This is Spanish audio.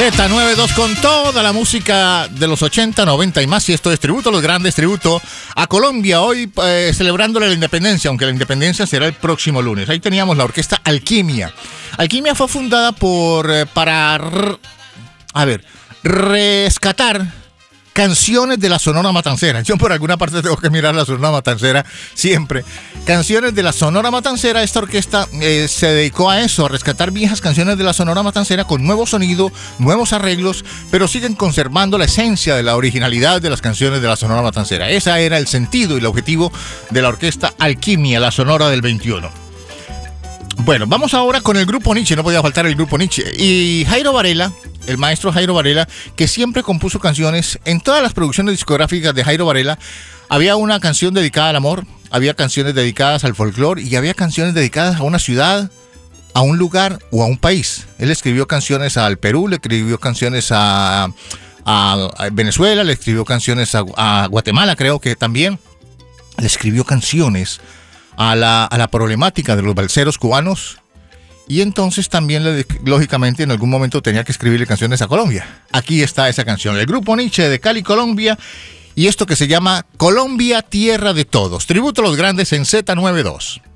Z92 con toda la música de los 80, 90 y más. Y esto es tributo a los grandes, tributo a Colombia. Hoy celebrándole la independencia, aunque la independencia será el próximo lunes. Ahí teníamos la orquesta Alquimia. Alquimia fue fundada para rescatar canciones de la Sonora Matancera. Yo por alguna parte tengo que mirar la Sonora Matancera siempre. Canciones de la Sonora Matancera. Esta orquesta se dedicó a eso, a rescatar viejas canciones de la Sonora Matancera con nuevo sonido, nuevos arreglos, pero siguen conservando la esencia de la originalidad de las canciones de la Sonora Matancera. Ese era el sentido y el objetivo de la orquesta Alquimia, la Sonora del 21. Bueno, vamos ahora con el grupo Nietzsche. No podía faltar el grupo Nietzsche. Y Jairo Varela, el maestro Jairo Varela, que siempre compuso canciones. En todas las producciones discográficas de Jairo Varela había una canción dedicada al amor, había canciones dedicadas al folclore y había canciones dedicadas a una ciudad, a un lugar o a un país. Él escribió canciones al Perú, le escribió canciones a Venezuela, le escribió canciones a Guatemala, creo que también. Le escribió canciones a la problemática de los balseros cubanos. Y entonces también, lógicamente, en algún momento tenía que escribirle canciones a Colombia. Aquí está esa canción, el grupo Nietzsche de Cali, Colombia, y esto que se llama Colombia, Tierra de Todos. Tributo a los grandes en Z92.